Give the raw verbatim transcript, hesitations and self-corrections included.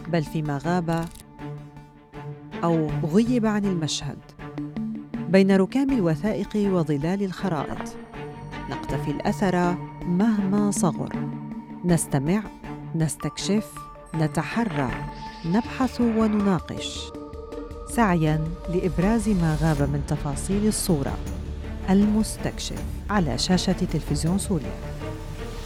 بل فيما غاب أو غيب عن المشهد. بين ركام الوثائق وظلال الخرائط نقتفي الأثر مهما صغر، نستمع، نستكشف، نتحرى، نبحث ونناقش، سعياً لإبراز ما غاب من تفاصيل الصورة. المستكشف على شاشة تلفزيون سوريا.